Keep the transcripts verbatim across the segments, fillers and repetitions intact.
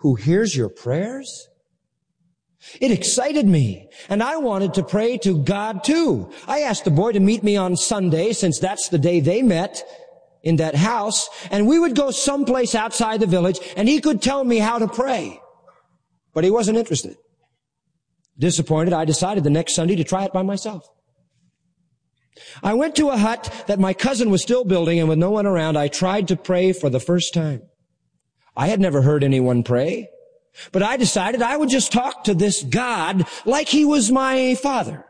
who hears your prayers? It excited me, and I wanted to pray to God too. I asked the boy to meet me on Sunday, since that's the day they met in that house, and we would go someplace outside the village, and he could tell me how to pray. But he wasn't interested. Disappointed, I decided the next Sunday to try it by myself. I went to a hut that my cousin was still building, and with no one around, I tried to pray for the first time. I had never heard anyone pray, but I decided I would just talk to this God like he was my father.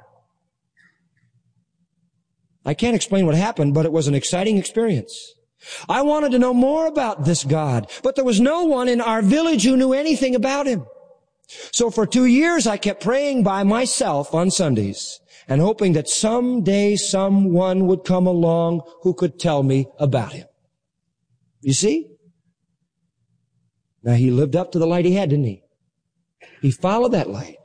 I can't explain what happened, but it was an exciting experience. I wanted to know more about this God, but there was no one in our village who knew anything about him. So for two years, I kept praying by myself on Sundays and hoping that someday someone would come along who could tell me about him. You see? Now, he lived up to the light he had, didn't he? He followed that light.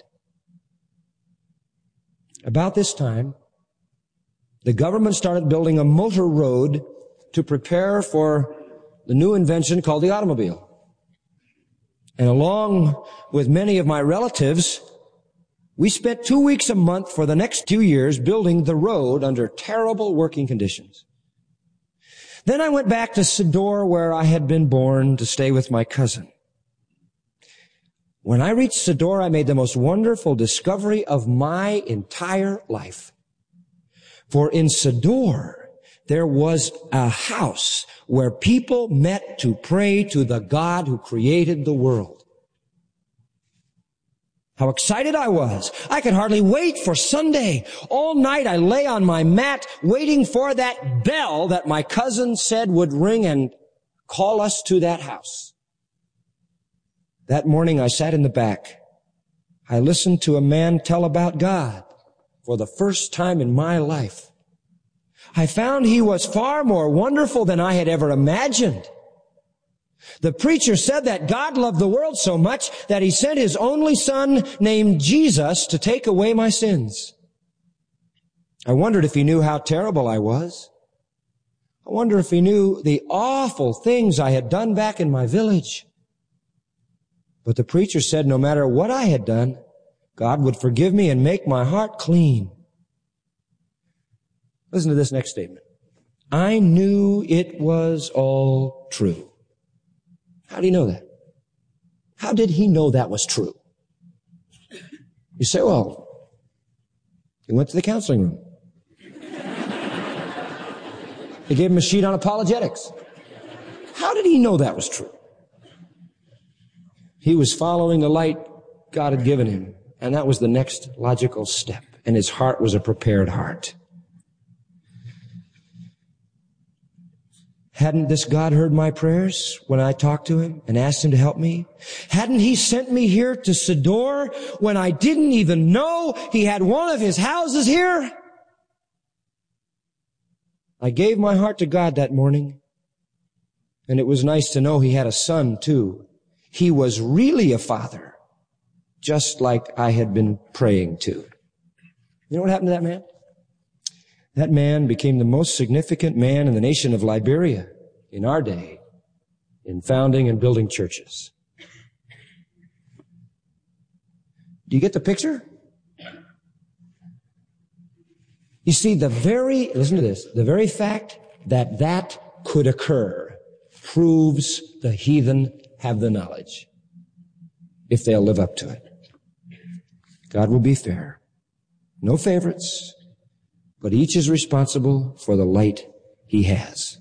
About this time, the government started building a motor road to prepare for the new invention called the automobile. And along with many of my relatives, we spent two weeks a month for the next two years building the road under terrible working conditions. Then I went back to Sodor, where I had been born, to stay with my cousin. When I reached Sodor, I made the most wonderful discovery of my entire life. For in Sodor, there was a house where people met to pray to the God who created the world. How excited I was. I could hardly wait for Sunday. All night I lay on my mat waiting for that bell that my cousin said would ring and call us to that house. That morning I sat in the back. I listened to a man tell about God for the first time in my life. I found he was far more wonderful than I had ever imagined. The preacher said that God loved the world so much that he sent his only son named Jesus to take away my sins. I wondered if he knew how terrible I was. I wonder if he knew the awful things I had done back in my village. But the preacher said no matter what I had done, God would forgive me and make my heart clean. Listen to this next statement. I knew it was all true. How did he know that? How did he know that was true? You say, well, he went to the counseling room. They gave him a sheet on apologetics. How did he know that was true? He was following the light God had given him, and that was the next logical step, and his heart was a prepared heart. Hadn't this God heard my prayers when I talked to him and asked him to help me? Hadn't he sent me here to Sodor when I didn't even know he had one of his houses here? I gave my heart to God that morning, and it was nice to know he had a son too. He was really a father, just like I had been praying to. You know what happened to that man? That man became the most significant man in the nation of Liberia in our day in founding and building churches. Do you get the picture? You see, the very, listen to this, the very fact that that could occur proves the heathen have the knowledge if they'll live up to it. God will be fair. No favorites. But each is responsible for the light he has.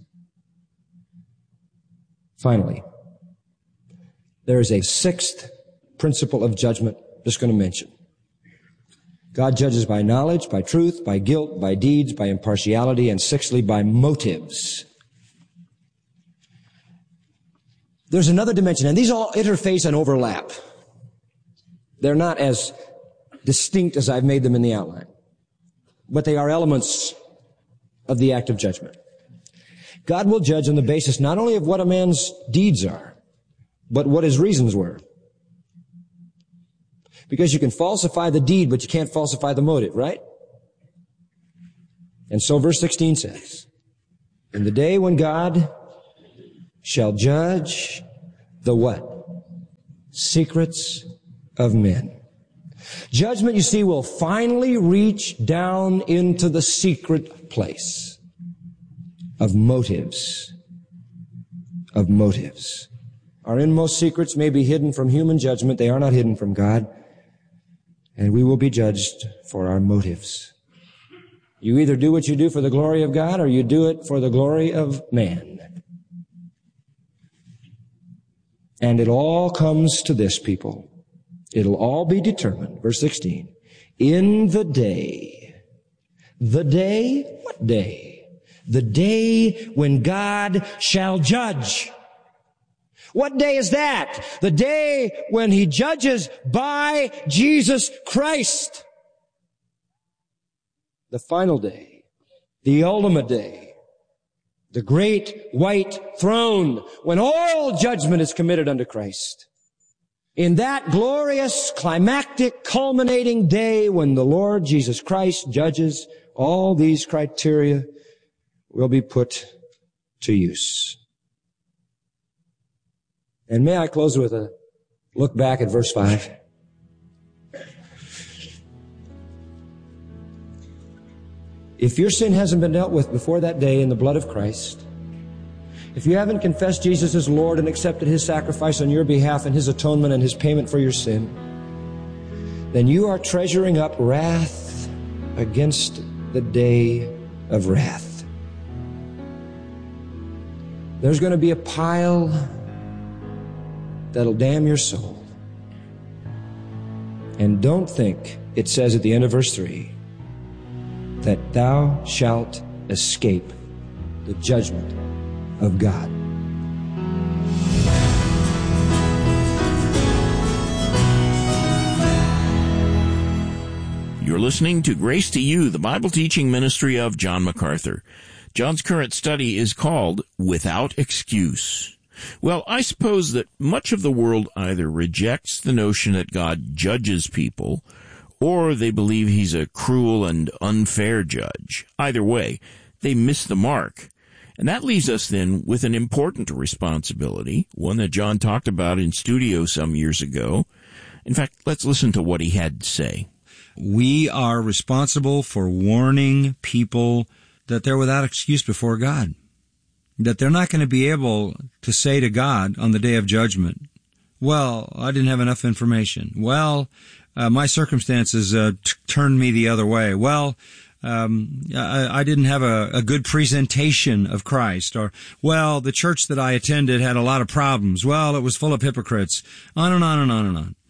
Finally, there is a sixth principle of judgment I'm just going to mention. God judges by knowledge, by truth, by guilt, by deeds, by impartiality, and sixthly, by motives. There's another dimension, and these all interface and overlap. They're not as distinct as I've made them in the outline, but they are elements of the act of judgment. God will judge on the basis not only of what a man's deeds are, but what his reasons were. Because you can falsify the deed, but you can't falsify the motive, right? And so verse sixteen says, in the day when God shall judge the what? secrets of men. Judgment, you see, will finally reach down into the secret place of motives. Of motives. Our inmost secrets may be hidden from human judgment. They are not hidden from God. And we will be judged for our motives. You either do what you do for the glory of God or you do it for the glory of man. And it all comes to this, people. It'll all be determined. Verse sixteen. In the day. The day? What day? The day when God shall judge. What day is that? The day when He judges by Jesus Christ. The final day. The ultimate day. The great white throne when all judgment is committed unto Christ. In that glorious, climactic, culminating day when the Lord Jesus Christ judges, all these criteria will be put to use. And may I close with a look back at verse five. If your sin hasn't been dealt with before that day in the blood of Christ, if you haven't confessed Jesus as Lord and accepted His sacrifice on your behalf and His atonement and His payment for your sin, then you are treasuring up wrath against the day of wrath. There's going to be a pile that'll damn your soul. And don't think, it says at the end of verse three, that thou shalt escape the judgment of God. You're listening to Grace to You, the Bible teaching ministry of John MacArthur. John's current study is called Without Excuse. Well, I suppose that much of the world either rejects the notion that God judges people, or they believe He's a cruel and unfair judge. Either way, they miss the mark. And that leaves us then with an important responsibility, one that John talked about in studio some years ago. In fact, let's listen to what he had to say. We are responsible for warning people that they're without excuse before God, that they're not going to be able to say to God on the day of judgment, well, I didn't have enough information. Well, uh, my circumstances uh, t- turned me the other way. Well, Um, I, I didn't have a, a good presentation of Christ, or, well, the church that I attended had a lot of problems. Well, it was full of hypocrites. On and on and on and on.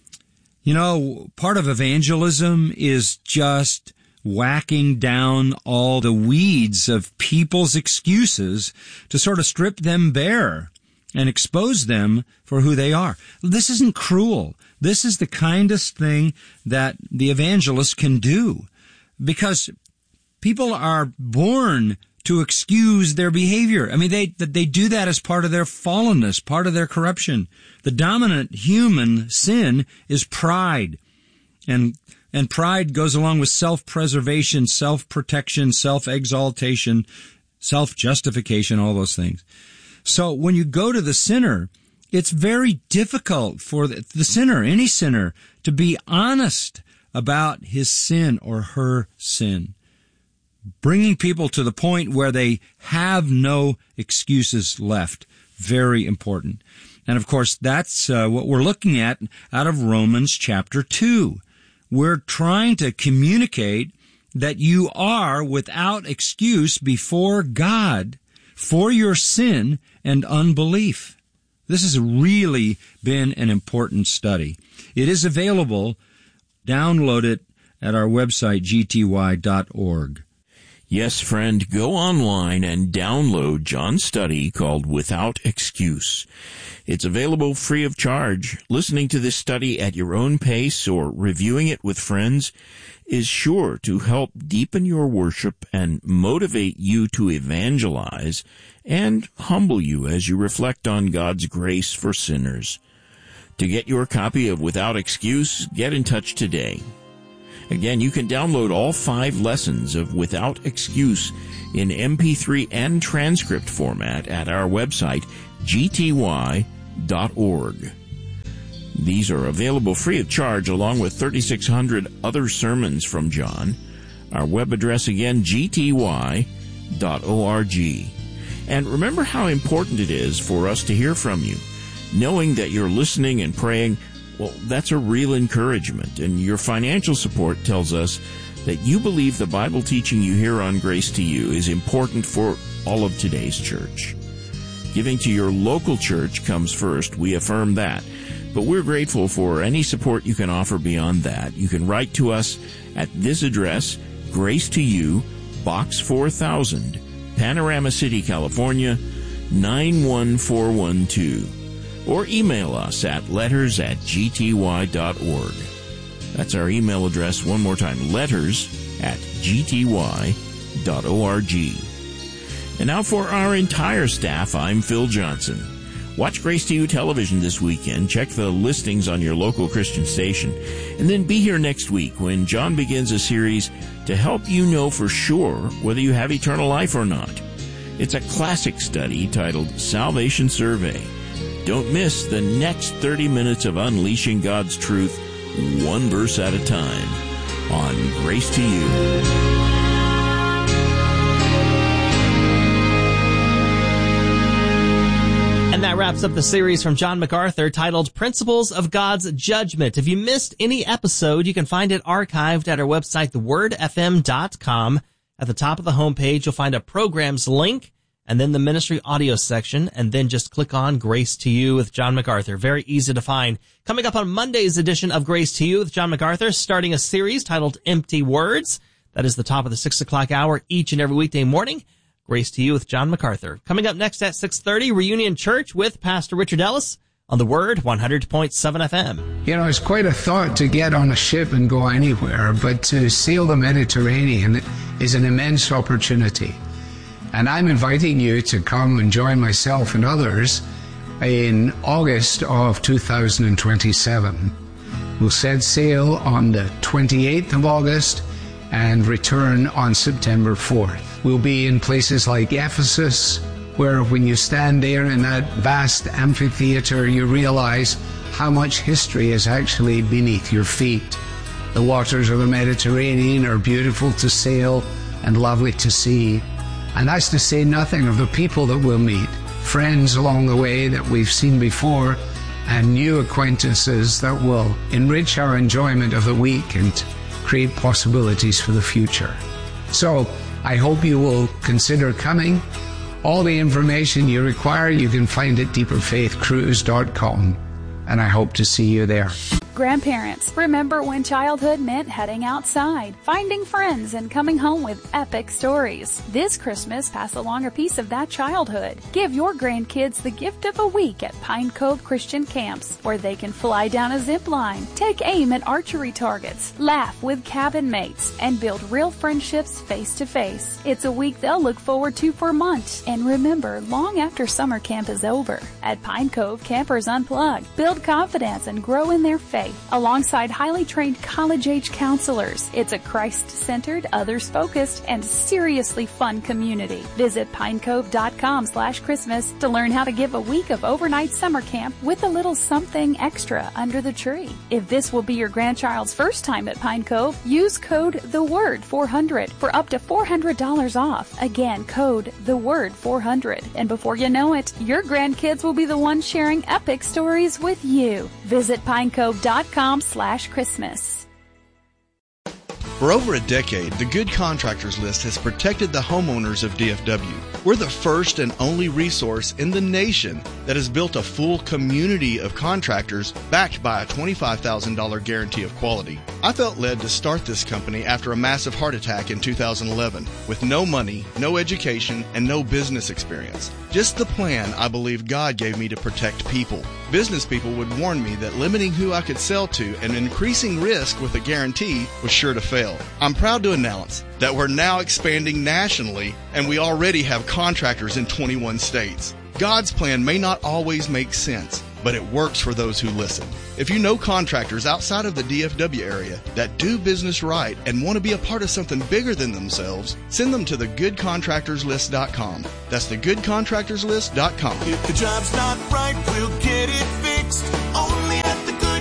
You know, part of evangelism is just whacking down all the weeds of people's excuses to sort of strip them bare and expose them for who they are. This isn't cruel. This is the kindest thing that the evangelist can do. Because people are born to excuse their behavior. I mean, they they do that as part of their fallenness, part of their corruption. The dominant human sin is pride. And and pride goes along with self-preservation, self-protection, self-exaltation, self-justification, all those things. So when you go to the sinner, it's very difficult for the, the sinner, any sinner, to be honest about his sin or her sin. Bringing people to the point where they have no excuses left. Very important. And of course, that's uh, what we're looking at out of Romans chapter two. We're trying to communicate that you are without excuse before God for your sin and unbelief. This has really been an important study. It is available. Download it at our website, g t y dot org. Yes, friend, go online and download John's study called Without Excuse. It's available free of charge. Listening to this study at your own pace or reviewing it with friends is sure to help deepen your worship and motivate you to evangelize and humble you as you reflect on God's grace for sinners. To get your copy of Without Excuse, get in touch today. Again, you can download all five lessons of Without Excuse in M P three and transcript format at our website, g t y dot org. These are available free of charge along with thirty-six hundred other sermons from John. Our web address again, g t y dot org. And remember how important it is for us to hear from you. Knowing that you're listening and praying, well, that's a real encouragement. And your financial support tells us that you believe the Bible teaching you hear on Grace to You is important for all of today's church. Giving to your local church comes first. We affirm that. But we're grateful for any support you can offer beyond that. You can write to us at this address, Grace to You, Box four thousand, Panorama City, California, nine one four one two. Or email us at letters at g t y dot org. That's our email address one more time, letters at g t y dot org. And now for our entire staff, I'm Phil Johnson. Watch Grace to You television this weekend. Check the listings on your local Christian station. And then be here next week when John begins a series to help you know for sure whether you have eternal life or not. It's a classic study titled Salvation Survey. Don't miss the next thirty minutes of unleashing God's truth, one verse at a time, on Grace to You. And that wraps up the series from John MacArthur titled Principles of God's Judgment. If you missed any episode, you can find it archived at our website, the word f m dot com. At the top of the homepage, you'll find a programs link and then the ministry audio section, and then just click on Grace to You with John MacArthur. Very easy to find. Coming up on Monday's edition of Grace to You with John MacArthur, starting a series titled Empty Words. That is the top of the six o'clock hour each and every weekday morning. Grace to You with John MacArthur. Coming up next at six thirty, Reunion Church with Pastor Richard Ellis on the Word one hundred point seven F M. You know, it's quite a thought to get on a ship and go anywhere, but to sail the Mediterranean is an immense opportunity. And I'm inviting you to come and join myself and others in August of two thousand twenty-seven. We'll set sail on the twenty-eighth of August and return on September fourth. We'll be in places like Ephesus, where when you stand there in that vast amphitheater, you realize how much history is actually beneath your feet. The waters of the Mediterranean are beautiful to sail and lovely to see. And that's to say nothing of the people that we'll meet, friends along the way that we've seen before, and new acquaintances that will enrich our enjoyment of the week and create possibilities for the future. So, I hope you will consider coming. All the information you require you can find at deeper faith cruise dot com, and I hope to see you there. Grandparents, remember when childhood meant heading outside, finding friends, and coming home with epic stories. This Christmas, pass along a piece of that childhood. Give your grandkids the gift of a week at Pine Cove Christian Camps, where they can fly down a zip line, take aim at archery targets, laugh with cabin mates, and build real friendships face to face. It's a week they'll look forward to for months, and remember long after summer camp is over. At Pine Cove, campers unplug, build confidence, and grow in their faith. Alongside highly trained college-age counselors, it's a Christ-centered, others-focused, and seriously fun community. Visit pinecove dot com slash Christmas to learn how to give a week of overnight summer camp with a little something extra under the tree. If this will be your grandchild's first time at Pine Cove, use code the word four hundred for up to four hundred dollars off. Again, code the word four hundred. And before you know it, your grandkids will be the ones sharing epic stories with you. Visit pinecove dot com slash Christmas. For over a decade, the Good Contractors List has protected the homeowners of D F W. We're the first and only resource in the nation that has built a full community of contractors backed by a twenty-five thousand dollars guarantee of quality. I felt led to start this company after a massive heart attack in two thousand eleven with no money, no education, and no business experience. Just the plan I believe God gave me to protect people. Business people would warn me that limiting who I could sell to and increasing risk with a guarantee was sure to fail. I'm proud to announce that we're now expanding nationally, and we already have contractors in twenty-one states. God's plan may not always make sense, but it works for those who listen. If you know contractors outside of the D F W area that do business right and want to be a part of something bigger than themselves, send them to the good contractors list dot com. That's the good contractors list dot com. If the job's not right, we'll get it fixed. Only at the Good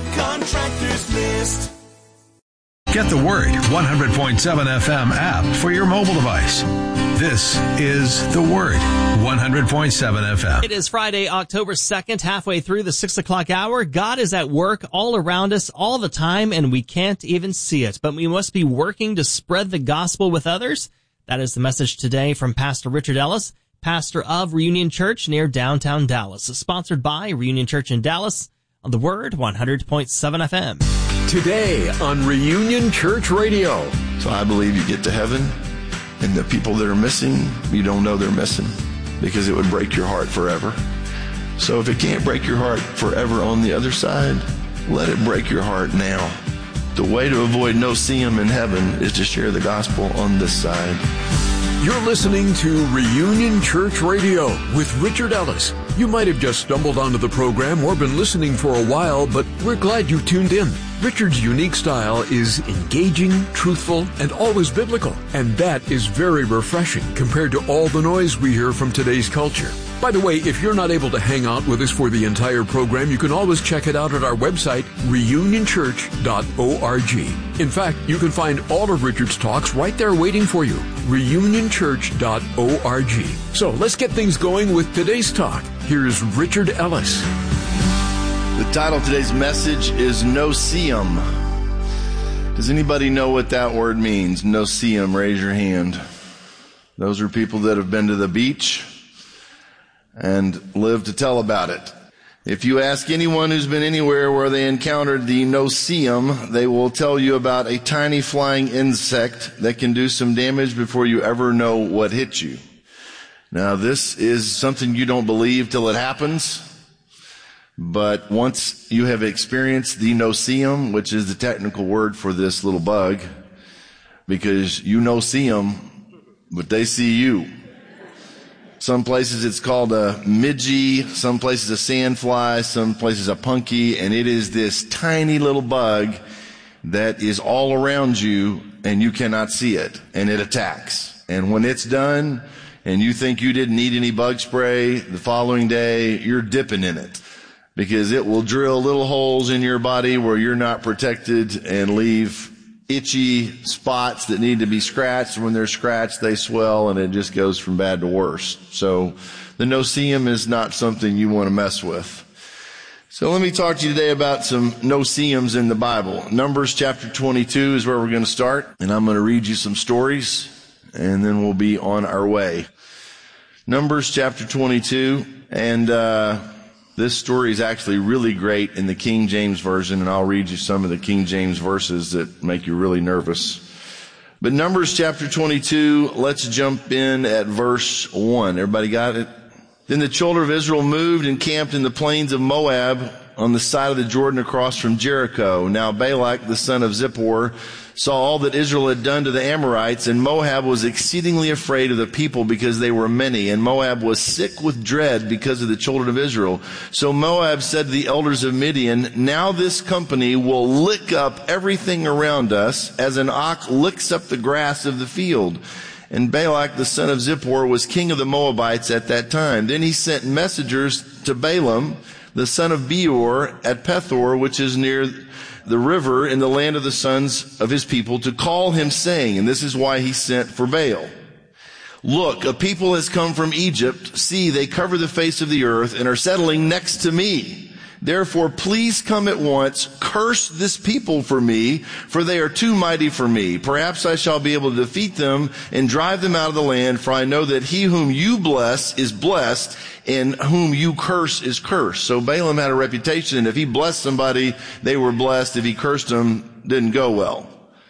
Get the Word one hundred point seven F M app for your mobile device. This is The Word one hundred point seven F M. It is Friday, October second, halfway through the six o'clock hour. God is at work all around us all the time, and we can't even see it. But we must be working to spread the gospel with others. That is the message today from Pastor Richard Ellis, pastor of Reunion Church near downtown Dallas. Sponsored by Reunion Church in Dallas on The Word one hundred point seven F M. Today on Reunion Church Radio. So I believe you get to heaven, and the people that are missing, you don't know they're missing, because it would break your heart forever. So if it can't break your heart forever on the other side, let it break your heart now. The way to avoid no-see-em in heaven is to share the gospel on this side. You're listening to Reunion Church Radio with Richard Ellis. You might have just stumbled onto the program or been listening for a while, but we're glad you tuned in. Richard's unique style is engaging, truthful, and always biblical. And that is very refreshing compared to all the noise we hear from today's culture. By the way, if you're not able to hang out with us for the entire program, you can always check it out at our website, reunion church dot org. In fact, you can find all of Richard's talks right there waiting for you, reunion church dot org. So let's get things going with today's talk. Here's Richard Ellis. The title of today's message is No-See-em. Does anybody know what that word means? No-See-em, raise your hand. Those are people that have been to the beach and live to tell about it. If you ask anyone who's been anywhere where they encountered the no-see-em, they will tell you about a tiny flying insect that can do some damage before you ever know what hit you. Now, this is something you don't believe till it happens, but once you have experienced the no-see-em, which is the technical word for this little bug, because you no-see them, but they see you. Some places it's called a midgie, some places a sandfly, some places a punky, and it is this tiny little bug that is all around you and you cannot see it, and it attacks. And when it's done and you think you didn't need any bug spray, the following day you're dipping in it, because it will drill little holes in your body where you're not protected and leave itchy spots that need to be scratched. When they're scratched, they swell, and it just goes from bad to worse. So the no-see-em is not something you want to mess with. So let me talk to you today about some no-see-ems in the Bible. Numbers chapter twenty-two is where we're going to start, and I'm going to read you some stories, and then we'll be on our way. Numbers chapter twenty-two, and uh this story is actually really great in the King James Version, and I'll read you some of the King James verses that make you really nervous. But Numbers chapter twenty-two, let's jump in at verse one. Everybody got it? Then the children of Israel moved and camped in the plains of Moab on the side of the Jordan across from Jericho. Now Balak, the son of Zippor, saw all that Israel had done to the Amorites, and Moab was exceedingly afraid of the people because they were many, and Moab was sick with dread because of the children of Israel. So Moab said to the elders of Midian, now this company will lick up everything around us as an ox licks up the grass of the field. And Balak, the son of Zippor, was king of the Moabites at that time. Then he sent messengers to Balaam, the son of Beor, at Pethor, which is near the river in the land of the sons of his people, to call him, saying, and this is why he sent for Baal, look, a people has come from Egypt. See, they cover the face of the earth and are settling next to me. Therefore, please come at once, curse this people for me, for they are too mighty for me. Perhaps I shall be able to defeat them and drive them out of the land, for I know that he whom you bless is blessed, and whom you curse is cursed. So Balaam had a reputation, and if he blessed somebody, they were blessed. If he cursed them, didn't go well.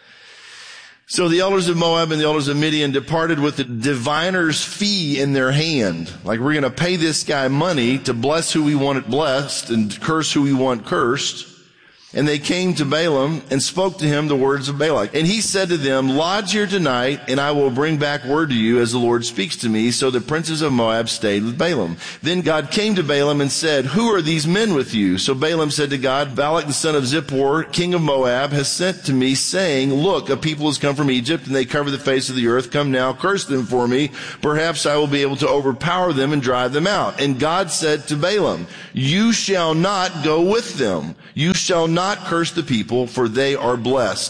So the elders of Moab and the elders of Midian departed with the diviner's fee in their hand. Like, we're going to pay this guy money to bless who we want blessed and curse who we want cursed. And they came to Balaam and spoke to him the words of Balak. And he said to them, lodge here tonight, and I will bring back word to you as the Lord speaks to me. So the princes of Moab stayed with Balaam. Then God came to Balaam and said, who are these men with you? So Balaam said to God, Balak the son of Zippor, king of Moab, has sent to me, saying, look, a people has come from Egypt, and they cover the face of the earth. Come now, curse them for me. Perhaps I will be able to overpower them and drive them out. And God said to Balaam, you shall not go with them. You shall not Not curse the people, for they are blessed.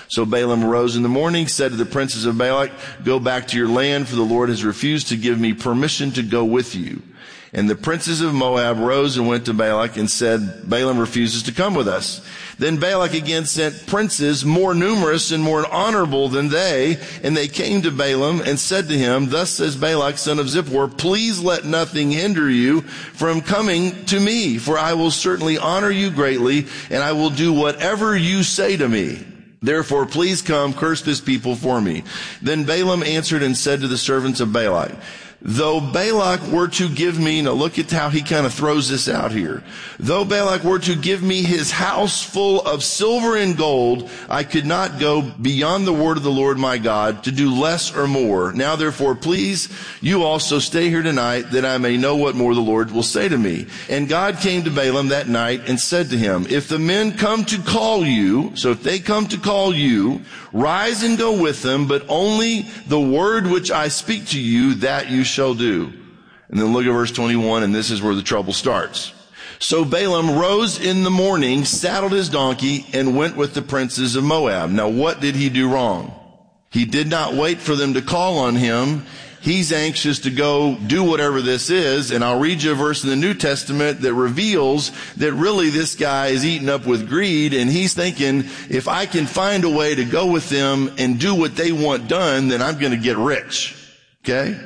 So Balaam arose in the morning, said to the princes of Balak, go back to your land, for the Lord has refused to give me permission to go with you. And the princes of Moab rose and went to Balak and said, Balaam refuses to come with us. Then Balak again sent princes more numerous and more honorable than they, and they came to Balaam and said to him, thus says Balak, son of Zippor, please let nothing hinder you from coming to me, for I will certainly honor you greatly, and I will do whatever you say to me. Therefore, please come, curse this people for me. Then Balaam answered and said to the servants of Balak, though Balak were to give me, now look at how he kind of throws this out here. Though Balak were to give me his house full of silver and gold, I could not go beyond the word of the Lord my God to do less or more. Now therefore, please, you also stay here tonight, that I may know what more the Lord will say to me. And God came to Balaam that night and said to him, if the men come to call you, so if they come to call you, rise and go with them, but only the word which I speak to you, that you shall do. And then look at verse twenty-one, and this is where the trouble starts. So Balaam rose in the morning, saddled his donkey, and went with the princes of Moab. Now what did he do wrong? He did not wait for them to call on him. He's anxious to go do whatever this is, and I'll read you a verse in the New Testament that reveals that really this guy is eaten up with greed, and he's thinking, if I can find a way to go with them and do what they want done, then I'm going to get rich. Okay?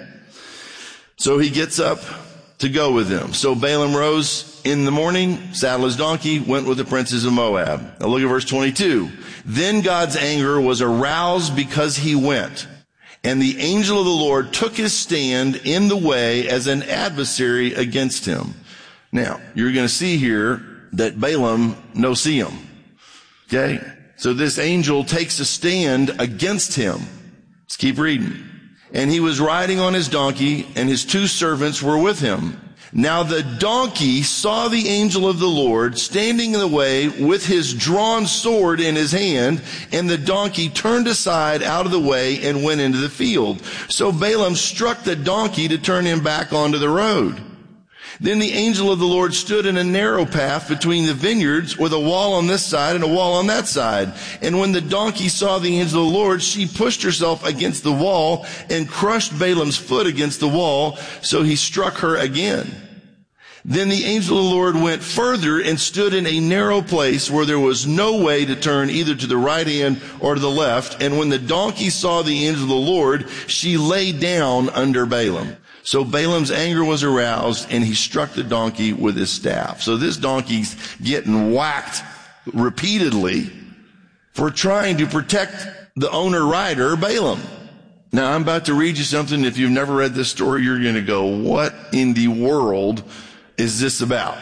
So he gets up to go with them. So Balaam rose in the morning, saddled his donkey, went with the princes of Moab. Now look at verse twenty-two. Then God's anger was aroused because he went. And the angel of the Lord took his stand in the way as an adversary against him. Now, you're going to see here that Balaam no see him. Okay? So this angel takes a stand against him. Let's keep reading. And he was riding on his donkey, and his two servants were with him. Now the donkey saw the angel of the Lord standing in the way with his drawn sword in his hand, and the donkey turned aside out of the way and went into the field. So Balaam struck the donkey to turn him back onto the road. Then the angel of the Lord stood in a narrow path between the vineyards, with a wall on this side and a wall on that side. And when the donkey saw the angel of the Lord, she pushed herself against the wall and crushed Balaam's foot against the wall, so he struck her again. Then the angel of the Lord went further and stood in a narrow place where there was no way to turn either to the right hand or to the left. And when the donkey saw the angel of the Lord, she lay down under Balaam. So Balaam's anger was aroused, and he struck the donkey with his staff. So this donkey's getting whacked repeatedly for trying to protect the owner rider, Balaam. Now I'm about to read you something. If you've never read this story, you're going to go, what in the world is this about?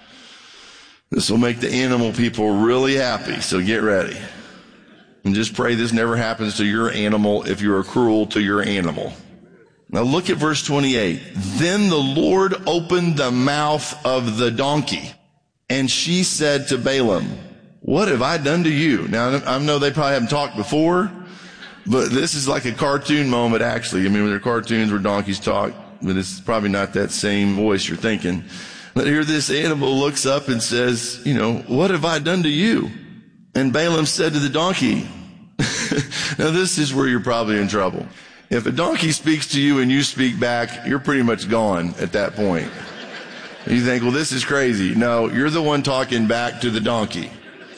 This will make the animal people really happy, so get ready. And just pray this never happens to your animal if you're cruel to your animal. Now look at verse twenty-eight. Then the Lord opened the mouth of the donkey, and she said to Balaam, what have I done to you? Now I know they probably haven't talked before, but this is like a cartoon moment actually. I mean, there are cartoons where donkeys talk, but it's probably not that same voice you're thinking. But here this animal looks up and says, you know, what have I done to you? And Balaam said to the donkey, now this is where you're probably in trouble. If a donkey speaks to you and you speak back, you're pretty much gone at that point. You think, well, this is crazy. No, you're the one talking back to the donkey.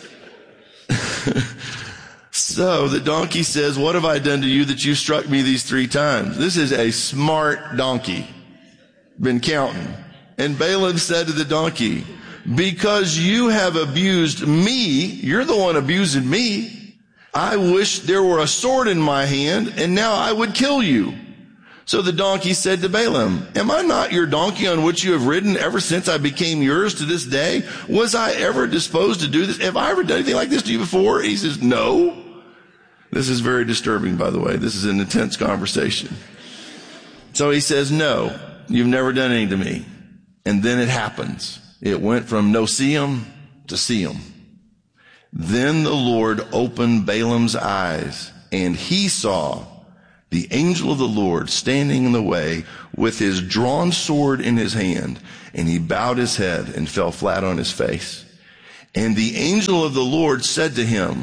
So the donkey says, what have I done to you that you struck me these three times? This is a smart donkey. Been counting. And Balaam said to the donkey, because you have abused me, you're the one abusing me. I wish there were a sword in my hand, and now I would kill you. So the donkey said to Balaam, am I not your donkey on which you have ridden ever since I became yours to this day? Was I ever disposed to do this? Have I ever done anything like this to you before? He says, no. This is very disturbing, by the way. This is an intense conversation. So he says, no, you've never done anything to me. And then it happens. It went from no see him to see him. Then the Lord opened Balaam's eyes, and he saw the angel of the Lord standing in the way with his drawn sword in his hand, and he bowed his head and fell flat on his face. And the angel of the Lord said to him,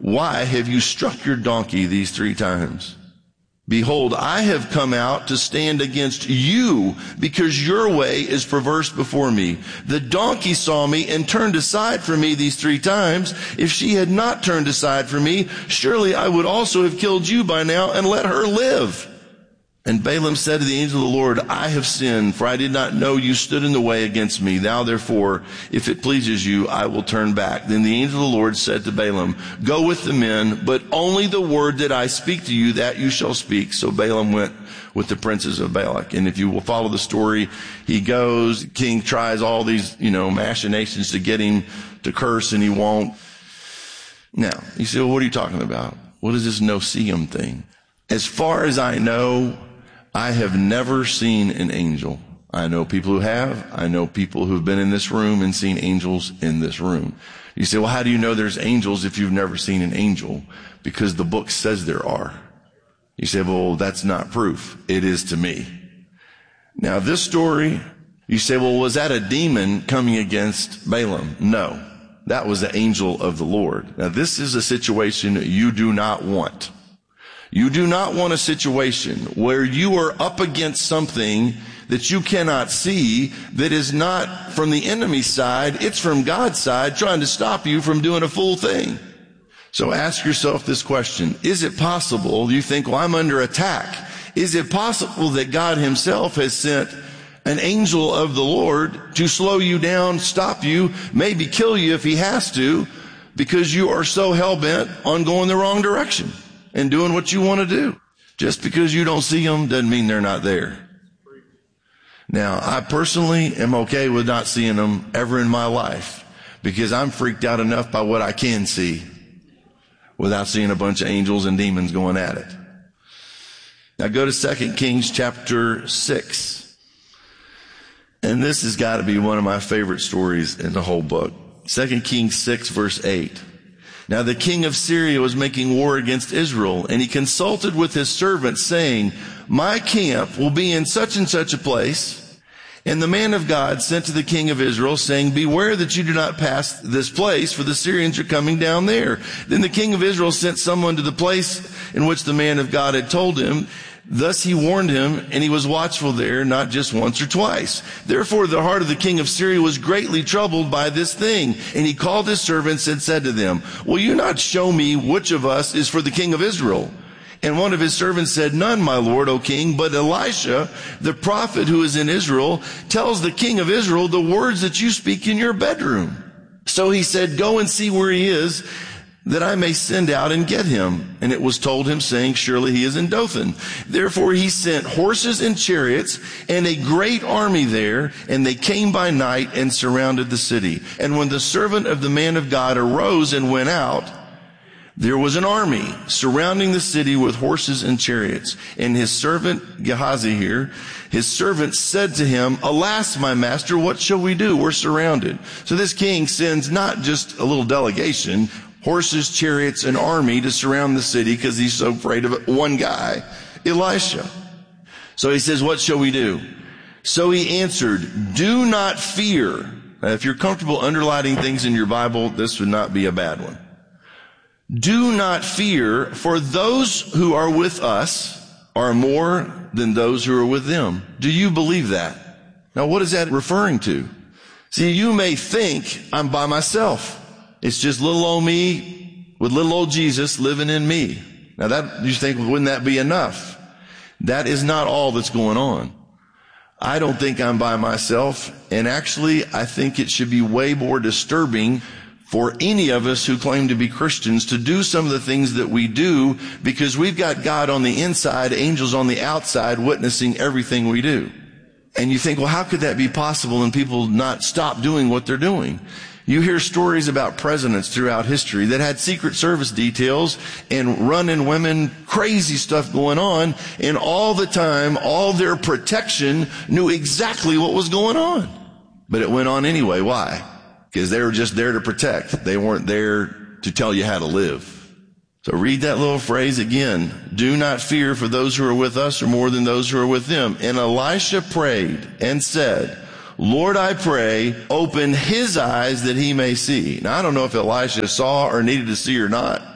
why have you struck your donkey these three times? Behold, I have come out to stand against you because your way is perverse before me. The donkey saw me and turned aside from me these three times. If she had not turned aside from me, surely I would also have killed you by now and let her live. And Balaam said to the angel of the Lord, I have sinned, for I did not know you stood in the way against me. Now therefore, if it pleases you, I will turn back. Then the angel of the Lord said to Balaam, go with the men, but only the word that I speak to you, that you shall speak. So Balaam went with the princes of Balak. And if you will follow the story, he goes, the king tries all these, you know, machinations to get him to curse, and he won't. Now, you say, well, what are you talking about? What is this no-see-em thing? As far as I know, I have never seen an angel. I know people who have. I know people who've been in this room and seen angels in this room. You say, well, how do you know there's angels if you've never seen an angel? Because the book says there are. You say, well, that's not proof. It is to me. Now, this story, you say, well, was that a demon coming against Balaam? No, that was the angel of the Lord. Now, this is a situation you do not want. You do not want a situation where you are up against something that you cannot see, that is not from the enemy's side, it's from God's side trying to stop you from doing a full thing. So ask yourself this question. Is it possible, you think, well, I'm under attack. Is it possible that God himself has sent an angel of the Lord to slow you down, stop you, maybe kill you if he has to, because you are so hell-bent on going the wrong direction and doing what you want to do? Just because you don't see them doesn't mean they're not there. Now, I personally am okay with not seeing them ever in my life because I'm freaked out enough by what I can see without seeing a bunch of angels and demons going at it. Now go to Second Kings chapter six. And this has got to be one of my favorite stories in the whole book. Second Kings six verse eight. Now the king of Syria was making war against Israel, and he consulted with his servants, saying, my camp will be in such and such a place. And the man of God sent to the king of Israel, saying, beware that you do not pass this place, for the Syrians are coming down there. Then the king of Israel sent someone to the place in which the man of God had told him. Thus he warned him, and he was watchful there, not just once or twice. Therefore the heart of the king of Syria was greatly troubled by this thing. And he called his servants and said to them, will you not show me which of us is for the king of Israel? And one of his servants said, none, my lord, O king, but Elisha, the prophet who is in Israel, tells the king of Israel the words that you speak in your bedroom. So he said, go and see where he is, that I may send out and get him. And it was told him, saying, surely he is in Dothan. Therefore he sent horses and chariots and a great army there, and they came by night and surrounded the city. And when the servant of the man of God arose and went out, there was an army surrounding the city with horses and chariots. And his servant Gehazi here, his servant said to him, alas, my master, what shall we do? We're surrounded. So this king sends not just a little delegation, horses, chariots, an army to surround the city because he's so afraid of one guy, Elisha. So he says, what shall we do? So he answered, do not fear. Now, if you're comfortable underlining things in your Bible, this would not be a bad one. Do not fear, for those who are with us are more than those who are with them. Do you believe that? Now, what is that referring to? See, you may think I'm by myself. It's just little old me with little old Jesus living in me. Now that, you think, wouldn't that be enough? That is not all that's going on. I don't think I'm by myself. And actually, I think it should be way more disturbing for any of us who claim to be Christians to do some of the things that we do, because we've got God on the inside, angels on the outside, witnessing everything we do. And you think, well, how could that be possible and people not stop doing what they're doing? You hear stories about presidents throughout history that had Secret Service details and running women, crazy stuff going on, and all the time, all their protection knew exactly what was going on. But it went on anyway. Why? Because they were just there to protect. They weren't there to tell you how to live. So read that little phrase again. Do not fear, for those who are with us are more than those who are with them. And Elisha prayed and said, Lord, I pray, open his eyes that he may see. Now, I don't know if Elisha saw or needed to see or not,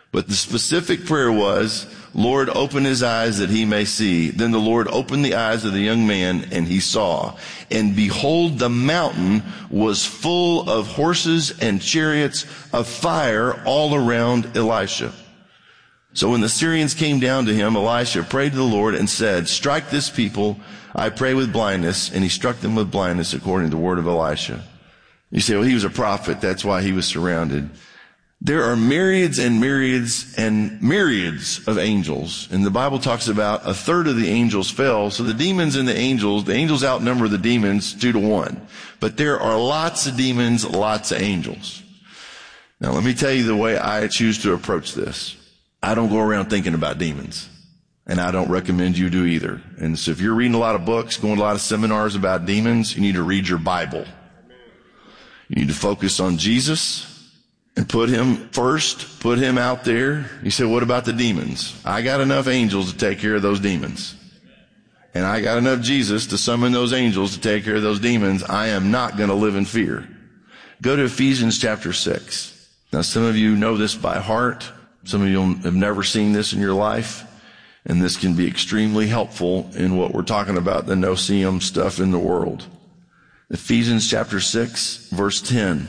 But the specific prayer was, Lord, open his eyes that he may see. Then the Lord opened the eyes of the young man, and he saw. And behold, the mountain was full of horses and chariots of fire all around Elisha. So when the Syrians came down to him, Elisha prayed to the Lord and said, strike this people, I pray, with blindness. And he struck them with blindness according to the word of Elisha. You say, well, he was a prophet. That's why he was surrounded. There are myriads and myriads and myriads of angels. And the Bible talks about a third of the angels fell. So the demons and the angels, the angels outnumber the demons two to one. But there are lots of demons, lots of angels. Now let me tell you the way I choose to approach this. I don't go around thinking about demons. And I don't recommend you do either. And so if you're reading a lot of books, going to a lot of seminars about demons, you need to read your Bible. You need to focus on Jesus and put him first, put him out there. You say, what about the demons? I got enough angels to take care of those demons. And I got enough Jesus to summon those angels to take care of those demons. I am not going to live in fear. Go to Ephesians chapter six. Now, some of you know this by heart. Some of you have never seen this in your life. And this can be extremely helpful in what we're talking about, the no-see-um stuff in the world. Ephesians chapter six, verse ten.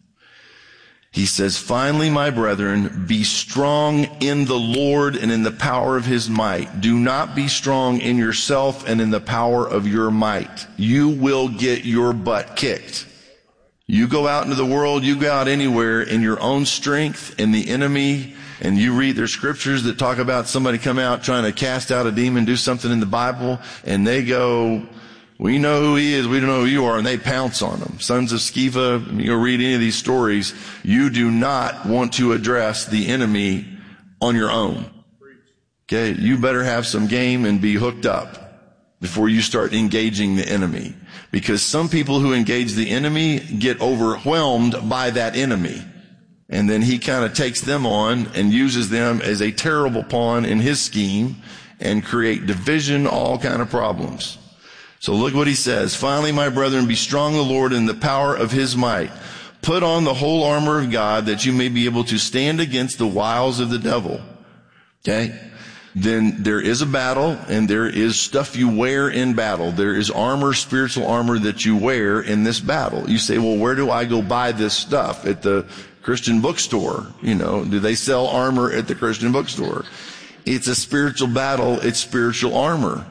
He says, finally, my brethren, be strong in the Lord and in the power of his might. Do not be strong in yourself and in the power of your might. You will get your butt kicked. You go out into the world, you go out anywhere in your own strength, and the enemy, and you read their scriptures that talk about somebody come out trying to cast out a demon, do something in the Bible, and they go, we know who he is, we don't know who you are, and they pounce on them. Sons of Sceva, you go read any of these stories, you do not want to address the enemy on your own. Okay, you better have some game and be hooked up before you start engaging the enemy. Because some people who engage the enemy get overwhelmed by that enemy. And then he kind of takes them on and uses them as a terrible pawn in his scheme and create division, all kind of problems. So look what he says. Finally, my brethren, be strong in the Lord and the power of his might. Put on the whole armor of God that you may be able to stand against the wiles of the devil. Okay? Then there is a battle and there is stuff you wear in battle. There is armor, spiritual armor that you wear in this battle. You say, well, where do I go buy this stuff? At the Christian bookstore. You know, do they sell armor at the Christian bookstore? It's a spiritual battle. It's spiritual armor.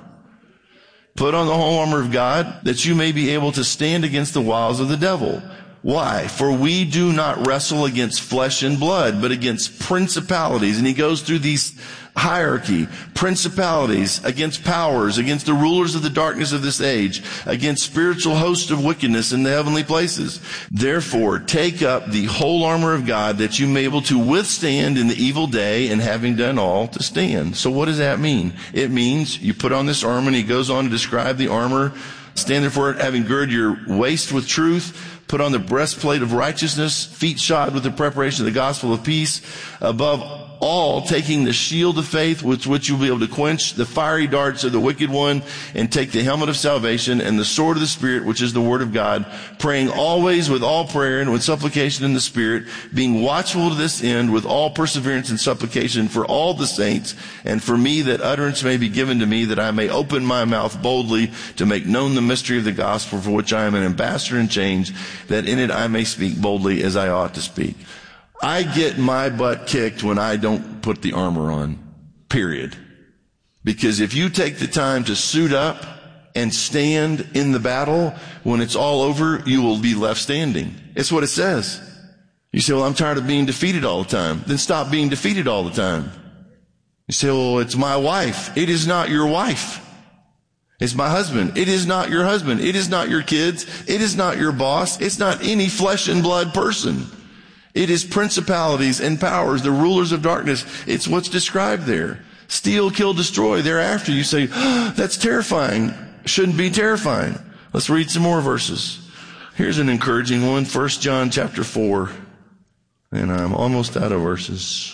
Put on the whole armor of God that you may be able to stand against the wiles of the devil. Why? For we do not wrestle against flesh and blood, but against principalities. And he goes through these hierarchy, principalities, against powers, against the rulers of the darkness of this age, against spiritual hosts of wickedness in the heavenly places. Therefore, take up the whole armor of God that you may be able to withstand in the evil day, and having done all, to stand. So what does that mean? It means you put on this armor, and he goes on to describe the armor. Stand therefore, having girded your waist with truth, put on the breastplate of righteousness, feet shod with the preparation of the gospel of peace, above all taking the shield of faith with which you'll be able to quench the fiery darts of the wicked one, and take the helmet of salvation and the sword of the Spirit, which is the word of God, praying always with all prayer and with supplication in the Spirit, being watchful to this end with all perseverance and supplication for all the saints, and for me, that utterance may be given to me, that I may open my mouth boldly to make known the mystery of the gospel, for which I am an ambassador in chains, that in it I may speak boldly as I ought to speak. I get my butt kicked when I don't put the armor on, period. Because if you take the time to suit up and stand in the battle, when it's all over, you will be left standing. It's what it says. You say, well, I'm tired of being defeated all the time. Then stop being defeated all the time. You say, well, it's my wife. It is not your wife. It's my husband. It is not your husband. It is not your kids. It is not your boss. It's not any flesh and blood person. It is principalities and powers, the rulers of darkness. It's what's described there. Steal, kill, destroy. Thereafter you say, oh, that's terrifying. Shouldn't be terrifying. Let's read some more verses. Here's an encouraging one. First John chapter four. And I'm almost out of verses.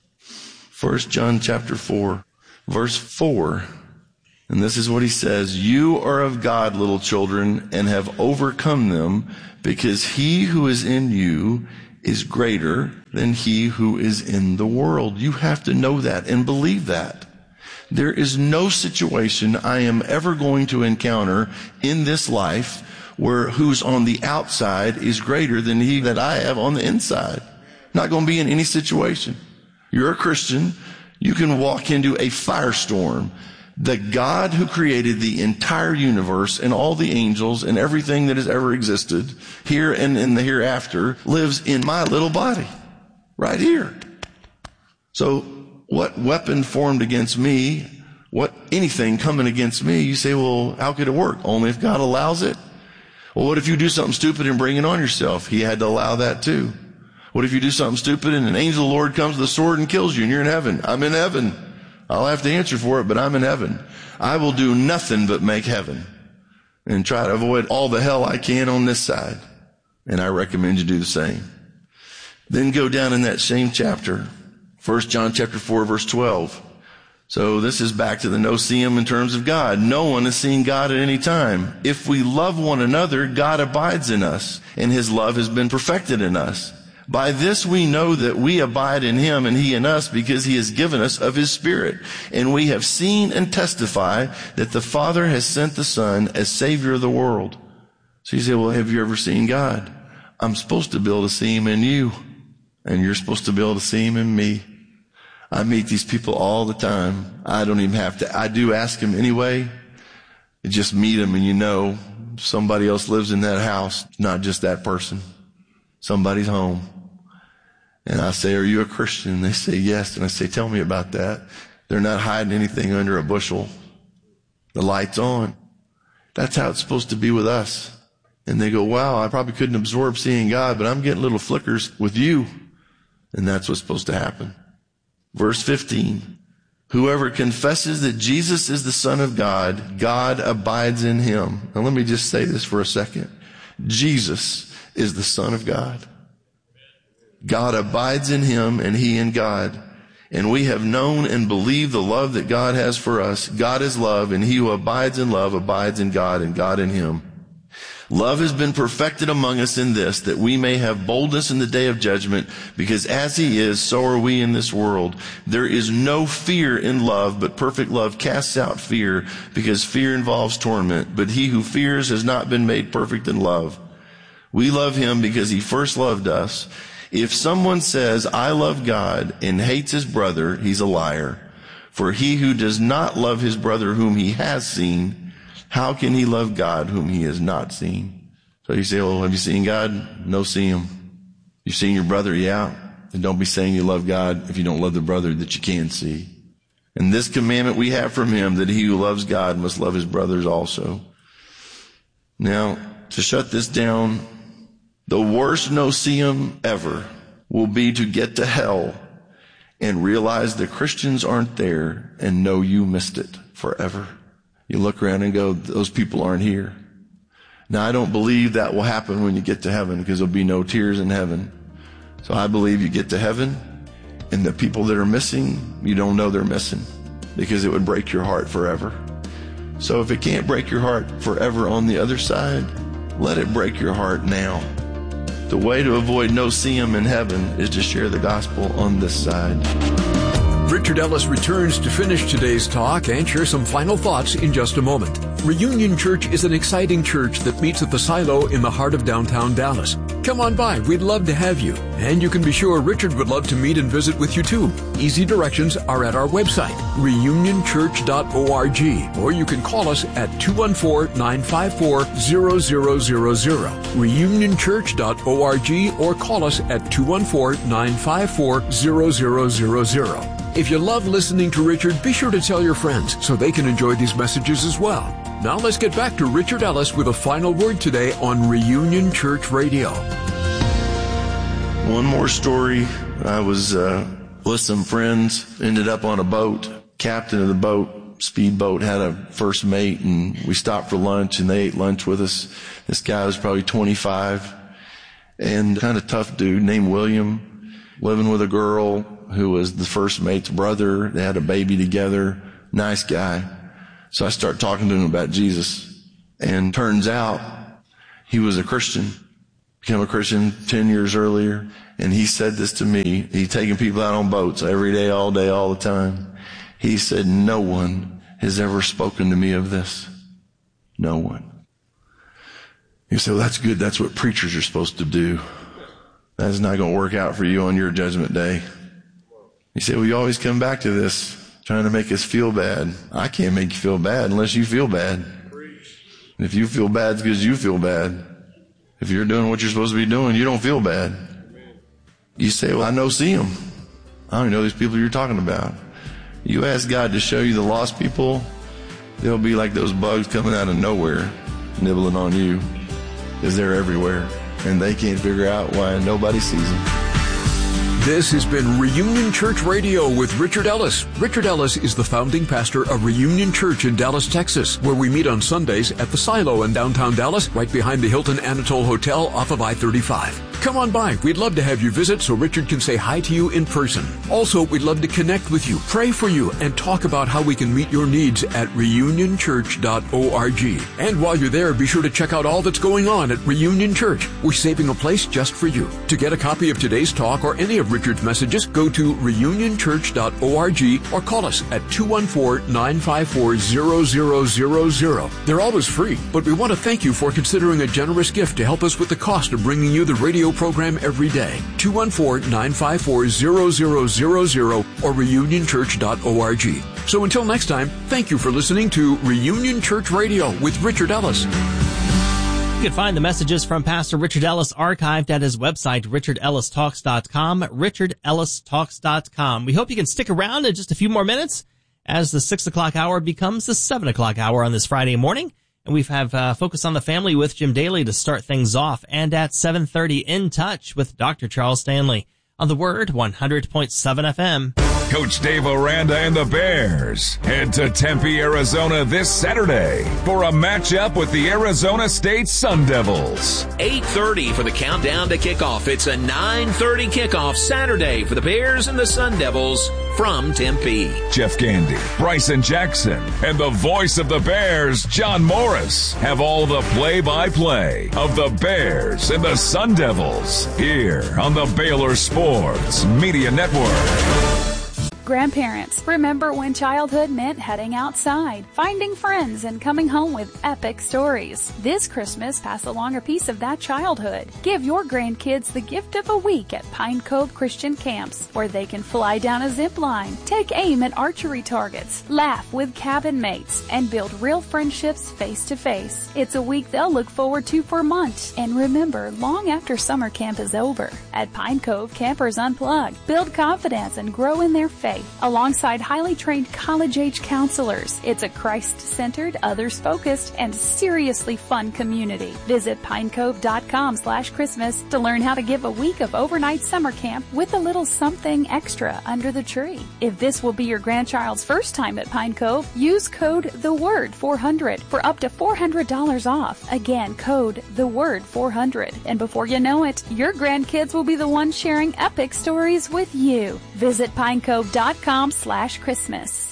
First John chapter four, verse four. And this is what he says. You are of God, little children, and have overcome them, because he who is in you is greater than he who is in the world. You have to know that and believe that. There is no situation I am ever going to encounter in this life where who's on the outside is greater than he that I have on the inside. Not going to be in any situation. You're a Christian. You can walk into a firestorm. The God who created the entire universe and all the angels and everything that has ever existed here and in the hereafter lives in my little body right here. So what weapon formed against me, what anything coming against me, you say, well, how could it work? Only if God allows it. Well, what if you do something stupid and bring it on yourself? He had to allow that too. What if you do something stupid and an angel of the Lord comes with a sword and kills you and you're in heaven? I'm in heaven. I'll have to answer for it, but I'm in heaven. I will do nothing but make heaven and try to avoid all the hell I can on this side. And I recommend you do the same. Then go down in that same chapter, First John chapter four, verse twelve. So this is back to the no-see-um in terms of God. No one has seen God at any time. If we love one another, God abides in us, and his love has been perfected in us. By this we know that we abide in him and he in us, because he has given us of his Spirit. And we have seen and testify that the Father has sent the Son as Savior of the world. So you say, well, have you ever seen God? I'm supposed to be able to see him in you, and you're supposed to be able to see him in me. I meet these people all the time. I don't even have to. I do ask them anyway. You just meet them and you know somebody else lives in that house, not just that person. Somebody's home. And I say, are you a Christian? And they say, yes. And I say, tell me about that. They're not hiding anything under a bushel. The light's on. That's how it's supposed to be with us. And they go, wow, I probably couldn't absorb seeing God, but I'm getting little flickers with you. And that's what's supposed to happen. Verse fifteen, whoever confesses that Jesus is the Son of God, God abides in him. Now let me just say this for a second. Jesus is the Son of God. God abides in him and he in God. And we have known and believed the love that God has for us. God is love, and he who abides in love abides in God and God in him. Love has been perfected among us in this, that we may have boldness in the day of judgment, because as he is, so are we in this world. There is no fear in love, but perfect love casts out fear, because fear involves torment. But he who fears has not been made perfect in love. We love him because he first loved us. If someone says, I love God, and hates his brother, he's a liar. For he who does not love his brother whom he has seen, how can he love God whom he has not seen? So you say, well, have you seen God? No, see him. You've seen your brother? Yeah. And don't be saying you love God if you don't love the brother that you can see. And this commandment we have from him, that he who loves God must love his brothers also. Now, to shut this down, the worst no-see-um ever will be to get to hell and realize the Christians aren't there and know you missed it forever. You look around and go, those people aren't here. Now, I don't believe that will happen when you get to heaven, because there'll be no tears in heaven. So I believe you get to heaven, and the people that are missing, you don't know they're missing, because it would break your heart forever. So if it can't break your heart forever on the other side, let it break your heart now. The way to avoid no-see-um in heaven is to share the gospel on this side. Richard Ellis returns to finish today's talk and share some final thoughts in just a moment. Reunion Church is an exciting church that meets at the Silo in the heart of downtown Dallas. Come on by. We'd love to have you. And you can be sure Richard would love to meet and visit with you too. Easy directions are at our website, reunion church dot org, or you can call us at two one four, nine five four, zero zero zero zero, reunion church dot org, or call us at two one four, nine five four, zero zero zero zero. If you love listening to Richard, be sure to tell your friends so they can enjoy these messages as well. Now let's get back to Richard Ellis with a final word today on Reunion Church Radio. One more story. I was uh, with some friends, ended up on a boat. Captain of the boat, speedboat, had a first mate, and we stopped for lunch, and they ate lunch with us. This guy was probably twenty-five, and kind of tough dude named William, living with a girl who was the first mate's brother. They had a baby together. Nice guy. So I start talking to him about Jesus, and turns out he was a Christian. became a Christian ten years earlier, and he said this to me. He's taking people out on boats every day, all day, all the time. He said, no one has ever spoken to me of this. No one. You say, well, that's good. That's what preachers are supposed to do. That's not going to work out for you on your judgment day. You say, well, you always come back to this, trying to make us feel bad. I can't make you feel bad unless you feel bad. And if you feel bad, it's because you feel bad. If you're doing what you're supposed to be doing, you don't feel bad. You say, well, I know see them. I don't even know these people you're talking about. You ask God to show you the lost people, they'll be like those bugs coming out of nowhere, nibbling on you, because they're everywhere, and they can't figure out why nobody sees them. This has been Reunion Church Radio with Richard Ellis. Richard Ellis is the founding pastor of Reunion Church in Dallas, Texas, where we meet on Sundays at the Silo in downtown Dallas, right behind the Hilton Anatole Hotel off of I thirty-five. Come on by. We'd love to have you visit so Richard can say hi to you in person. Also, we'd love to connect with you, pray for you, and talk about how we can meet your needs at reunion church dot org. And while you're there, be sure to check out all that's going on at Reunion Church. We're saving a place just for you. To get a copy of today's talk or any of Richard's messages, go to reunion church dot org or call us at two one four, nine five four, zero zero zero zero. They're always free, but we want to thank you for considering a generous gift to help us with the cost of bringing you the radio program every day. two one four, nine five four, zero zero zero zero or reunion church dot org. So until next time, thank you for listening to Reunion Church Radio with Richard Ellis. You can find the messages from Pastor Richard Ellis archived at his website, richard ellis talks dot com, richard ellis talks dot com. We hope you can stick around in just a few more minutes as the six o'clock hour becomes the seven o'clock hour on this Friday morning. And we have uh, Focus on the Family with Jim Daly to start things off. And at seven thirty, In Touch with Doctor Charles Stanley on the Word one hundred point seven F M. Coach Dave Aranda and the Bears head to Tempe, Arizona this Saturday for a matchup with the Arizona State Sun Devils. eight thirty for the countdown to kickoff. It's a nine thirty kickoff Saturday for the Bears and the Sun Devils from Tempe. Jeff Gandy, Bryson Jackson, and the voice of the Bears, John Morris, have all the play-by-play of the Bears and the Sun Devils here on the Baylor Sports Media Network. Grandparents, remember when childhood meant heading outside, finding friends, and coming home with epic stories. This Christmas, pass along a piece of that childhood. Give your grandkids the gift of a week at Pine Cove Christian Camps, where they can fly down a zip line, take aim at archery targets, laugh with cabin mates, and build real friendships face to face. It's a week they'll look forward to for months, and remember long after summer camp is over. At Pine Cove, campers unplug, build confidence, and grow in their faith. Alongside highly trained college-age counselors, it's a Christ-centered, others-focused, and seriously fun community. Visit pinecove dot com slash Christmas to learn how to give a week of overnight summer camp with a little something extra under the tree. If this will be your grandchild's first time at Pine Cove, use code the word four hundred for up to four hundred dollars off. Again, code the word four hundred. And before you know it, your grandkids will be the ones sharing epic stories with you. Visit pinecove dot com slash Christmas.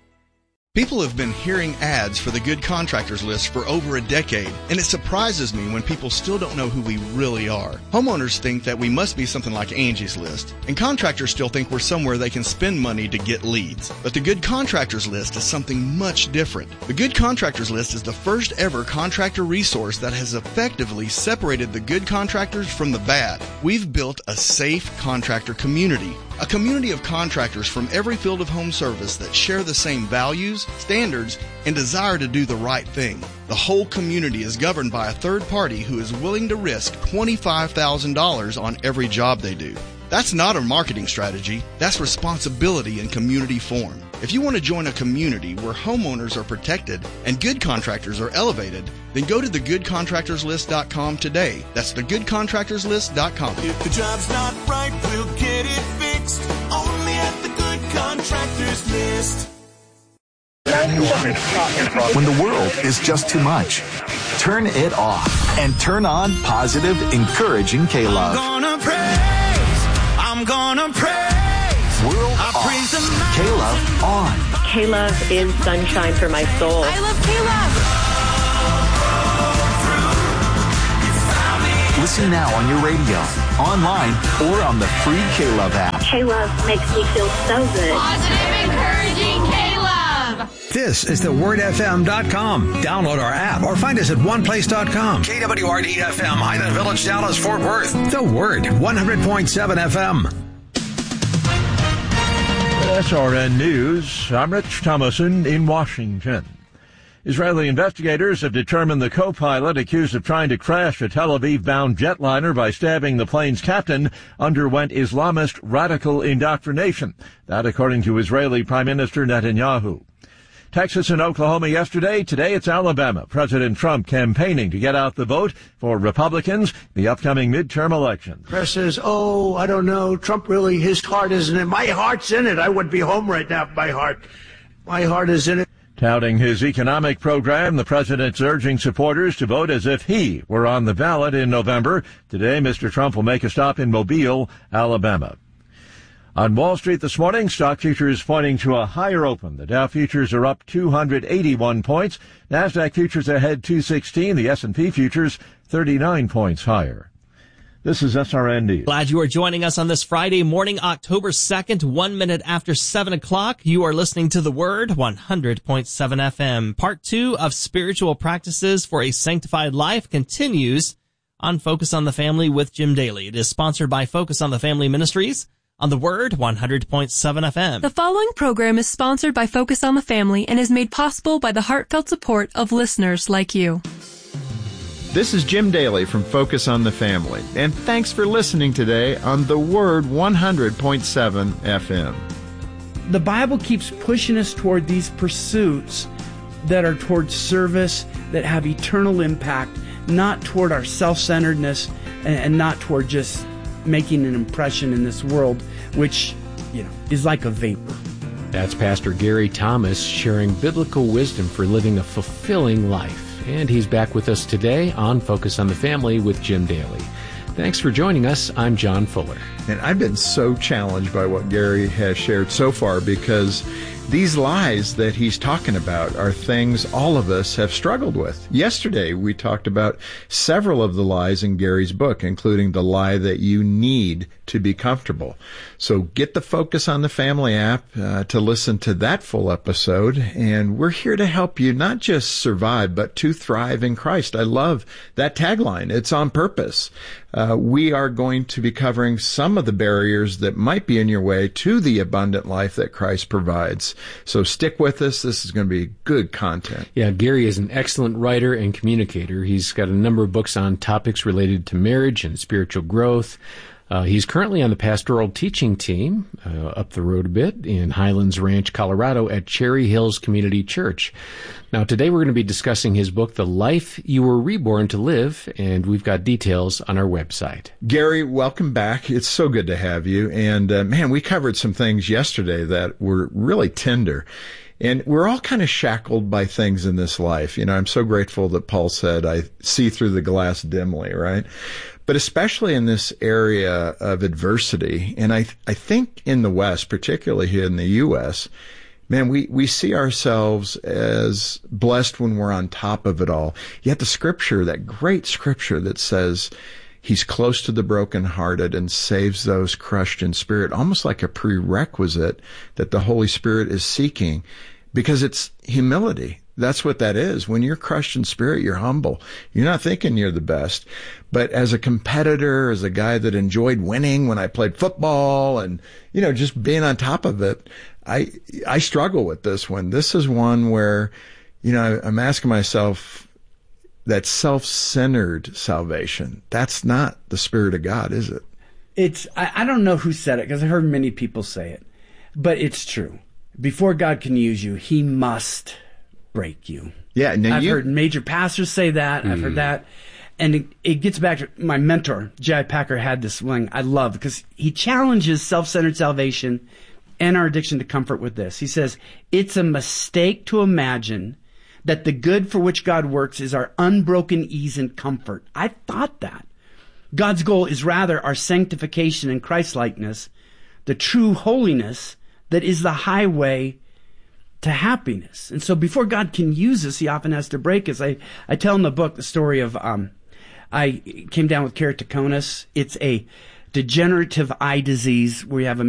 People have been hearing ads for the Good Contractors List for over a decade, and it surprises me when people still don't know who we really are. Homeowners think that we must be something like Angie's List, and contractors still think we're somewhere they can spend money to get leads. But the Good Contractors List is something much different. The Good Contractors List is the first ever contractor resource that has effectively separated the good contractors from the bad. We've built a safe contractor community. A community of contractors from every field of home service that share the same values, standards, and desire to do the right thing. The whole community is governed by a third party who is willing to risk twenty-five thousand dollars on every job they do. That's not a marketing strategy. That's responsibility in community form. If you want to join a community where homeowners are protected and good contractors are elevated, then go to the good contractors list dot com today. That's the good contractors list dot com. If the job's not right, we'll get it fixed. Only at the Good Contractors List. When the world is just too much, turn it off and turn on positive, encouraging K-Love. I'm gonna praise, I'm gonna praise. World I off. praise the K-Love on. K-Love is sunshine for my soul. I love K-Love. Listen now on your radio, online, or on the free K-Love app. K-Love makes me feel so good. Positive, encouraging K-Love. This is the word f m dot com. Download our app or find us at one place dot com. K W R D F M, Highland Village, Dallas, Fort Worth. The Word, one hundred point seven F M. S R N News, I'm Rich Thomason in Washington. Israeli investigators have determined the co-pilot accused of trying to crash a Tel Aviv-bound jetliner by stabbing the plane's captain underwent Islamist radical indoctrination. That according to Israeli Prime Minister Netanyahu. Texas and Oklahoma yesterday. Today it's Alabama. President Trump campaigning to get out the vote for Republicans in the upcoming midterm election. Press says, oh, I don't know. Trump really, his heart isn't in it. My heart's in it. I would be home right now if my heart. My heart is in it. Touting his economic program, the president's urging supporters to vote as if he were on the ballot in November. Today, Mister Trump will make a stop in Mobile, Alabama. On Wall Street this morning, stock futures pointing to a higher open. The Dow futures are up two hundred eighty-one points. NASDAQ futures ahead two sixteen. The S and P futures thirty-nine points higher. This is S R N News. Glad you are joining us on this Friday morning, October second, one minute after seven o'clock. You are listening to The Word, one hundred point seven F M. Part two of Spiritual Practices for a Sanctified Life continues on Focus on the Family with Jim Daly. It is sponsored by Focus on the Family Ministries on The Word, one hundred point seven F M. The following program is sponsored by Focus on the Family and is made possible by the heartfelt support of listeners like you. This is Jim Daly from Focus on the Family, and thanks for listening today on The Word one hundred point seven F M. The Bible keeps pushing us toward these pursuits that are toward service, that have eternal impact, not toward our self-centeredness and not toward just making an impression in this world, which, you know, is like a vapor. That's Pastor Gary Thomas sharing biblical wisdom for living a fulfilling life. And he's back with us today on Focus on the Family with Jim Daly. Thanks for joining us. I'm John Fuller. And I've been so challenged by what Gary has shared so far, because these lies that he's talking about are things all of us have struggled with. Yesterday, we talked about several of the lies in Gary's book, including the lie that you need to be comfortable. So get the Focus on the Family app uh, to listen to that full episode. And we're here to help you not just survive, but to thrive in Christ. I love that tagline. It's on purpose. Uh, we are going to be covering some of the barriers that might be in your way to the abundant life that Christ provides. So stick with us. This is going to be good content. Yeah, Gary is an excellent writer and communicator. He's got a number of books on topics related to marriage and spiritual growth. Uh, he's currently on the pastoral teaching team uh, up the road a bit in Highlands Ranch, Colorado at Cherry Hills Community Church. Now, today we're going to be discussing his book, The Life You Were Reborn to Live, and we've got details on our website. Gary, welcome back. It's so good to have you. And, uh, man, we covered some things yesterday that were really tender. And we're all kind of shackled by things in this life. You know, I'm so grateful that Paul said, I see through the glass dimly, right? But especially in this area of adversity, and I I think in the West, particularly here in the U S, man, we, we see ourselves as blessed when we're on top of it all. Yet the scripture, that great scripture that says he's close to the brokenhearted and saves those crushed in spirit, almost like a prerequisite that the Holy Spirit is seeking, because it's humility. That's what that is. When you're crushed in spirit, you're humble. You're not thinking you're the best. But as a competitor, as a guy that enjoyed winning when I played football and, you know, just being on top of it, I, I struggle with this one. This is one where, you know, I'm asking myself, that self-centered salvation, that's not the Spirit of God, is it? It's, I, I don't know who said it, because I heard many people say it, but it's true. Before God can use you, he must break you. Yeah, now I've you... heard major pastors say that. Mm. I've heard that. And it, it gets back to my mentor, J I Packer, had this one I love, because he challenges self-centered salvation and our addiction to comfort with this. He says, it's a mistake to imagine that the good for which God works is our unbroken ease and comfort. I thought that. God's goal is rather our sanctification and Christ-likeness, the true holiness that is the highway to happiness. And so before God can use us, he often has to break us. I, I tell in the book the story of um, I came down with keratoconus. It's a degenerative eye disease where you have a